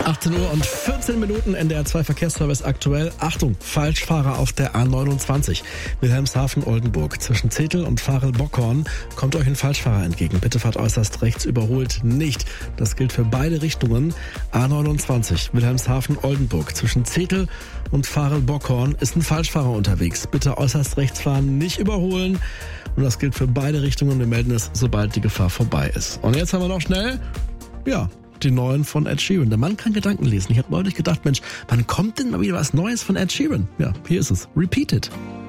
18 Uhr und 14 Minuten, NDR 2 Verkehrsservice aktuell. Achtung, Falschfahrer auf der A29. Wilhelmshaven-Oldenburg. Zwischen Zetel und Varel-Bockhorn kommt euch ein Falschfahrer entgegen. Bitte fahrt äußerst rechts, überholt nicht. Das gilt für beide Richtungen. A29, Wilhelmshaven-Oldenburg. Zwischen Zetel und Varel-Bockhorn ist ein Falschfahrer unterwegs. Bitte äußerst rechts fahren, nicht überholen. Und das gilt für beide Richtungen. Wir melden es, sobald die Gefahr vorbei ist. Und jetzt haben wir noch schnell, die neuen von Ed Sheeran. Der Mann kann Gedanken lesen. Ich habe neulich gedacht, Mensch, wann kommt denn mal wieder was Neues von Ed Sheeran? Ja, hier ist es. Repeat It.